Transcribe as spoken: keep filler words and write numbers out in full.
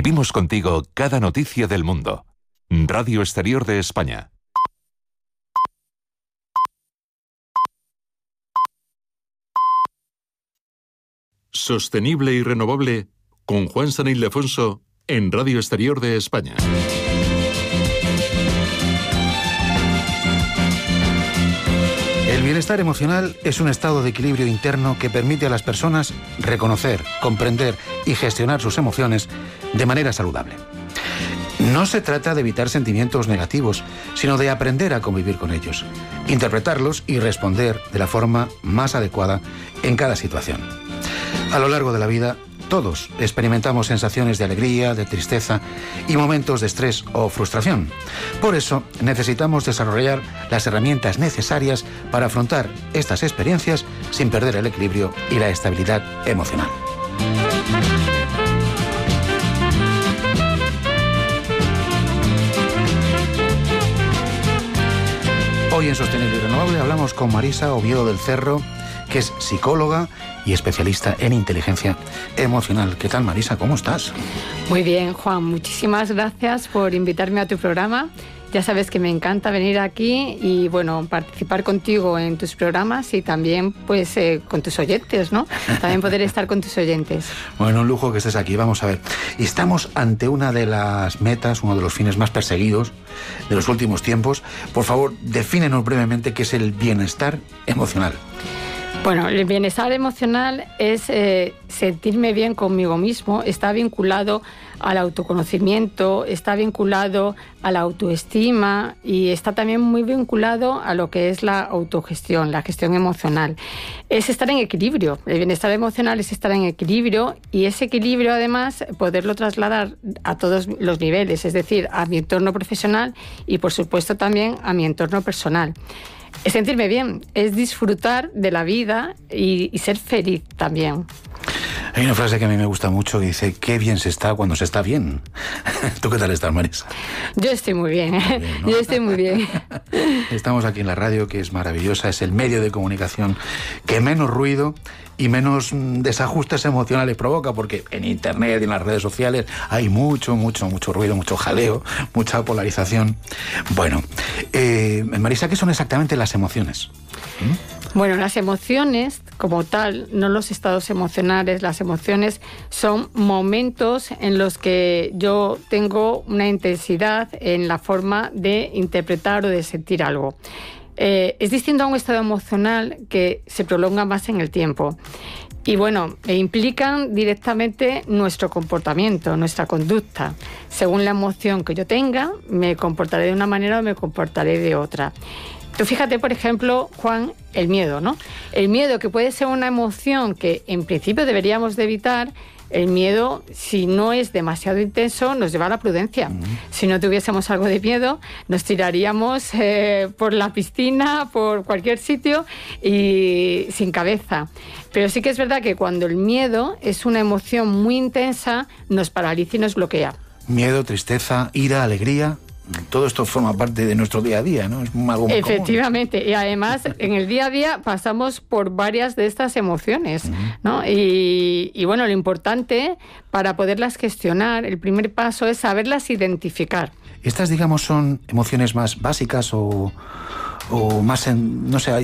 Vivimos contigo cada noticia del mundo. Radio Exterior de España. Sostenible y renovable con Juan San Ildefonso en Radio Exterior de España. El bienestar emocional es un estado de equilibrio interno que permite a las personas reconocer, comprender y gestionar sus emociones de manera saludable. No se trata de evitar sentimientos negativos, sino de aprender a convivir con ellos, interpretarlos y responder de la forma más adecuada en cada situación. A lo largo de la vida, todos experimentamos sensaciones de alegría, de tristeza y momentos de estrés o frustración. Por eso, necesitamos desarrollar las herramientas necesarias para afrontar estas experiencias sin perder el equilibrio y la estabilidad emocional. Hoy en Sostenible y Renovable hablamos con Marisa Oviedo del Cerro, que es psicóloga y especialista en inteligencia emocional. ¿Qué tal, Marisa? ¿Cómo estás? Muy bien, Juan. Muchísimas gracias por invitarme a tu programa. Ya sabes que me encanta venir aquí y, bueno, participar contigo en tus programas y también, pues, eh, con tus oyentes, ¿no? También poder estar con tus oyentes. Bueno, un lujo que estés aquí. Vamos a ver. Estamos ante una de las metas, uno de los fines más perseguidos de los últimos tiempos. Por favor, defínenos brevemente qué es el bienestar emocional. Bueno, el bienestar emocional es eh, sentirme bien conmigo mismo, está vinculado al autoconocimiento, está vinculado a la autoestima y está también muy vinculado a lo que es la autogestión, la gestión emocional. Es estar en equilibrio, el bienestar emocional es estar en equilibrio y ese equilibrio además poderlo trasladar a todos los niveles, es decir, a mi entorno profesional y por supuesto también a mi entorno personal. Es sentirme bien, es disfrutar de la vida y, y ser feliz también. Hay una frase que a mí me gusta mucho que dice, qué bien se está cuando se está bien. ¿Tú qué tal estás, Marisa? Yo estoy muy bien, muy bien, ¿no? Yo estoy muy bien. Estamos aquí en la radio, que es maravillosa, es el medio de comunicación que menos ruido y menos desajustes emocionales provoca, porque en internet y en las redes sociales hay mucho, mucho, mucho ruido, mucho jaleo, mucha polarización. Bueno, eh, Marisa, ¿qué son exactamente las emociones? ¿Mm? Bueno, las emociones, como tal, no los estados emocionales, las emociones son momentos en los que yo tengo una intensidad en la forma de interpretar o de sentir algo. Eh, es distinto a un estado emocional que se prolonga más en el tiempo. Y bueno, implican directamente nuestro comportamiento, nuestra conducta. Según la emoción que yo tenga, me comportaré de una manera o me comportaré de otra. Tú fíjate, por ejemplo, Juan, el miedo, ¿no? El miedo, que puede ser una emoción que en principio deberíamos de evitar. El miedo, si no es demasiado intenso, nos lleva a la prudencia. Uh-huh. Si no tuviésemos algo de miedo, nos tiraríamos eh, por la piscina, por cualquier sitio y sin cabeza. Pero sí que es verdad que cuando el miedo es una emoción muy intensa, nos paraliza y nos bloquea. Miedo, tristeza, ira, alegría. Todo esto forma parte de nuestro día a día, ¿no? Es algo muy Efectivamente, común. Y además en el día a día pasamos por varias de estas emociones, ¿no? Y, y bueno, lo importante para poderlas gestionar, el primer paso es saberlas identificar. Estas, digamos, son emociones más básicas o, o más, en, no sé,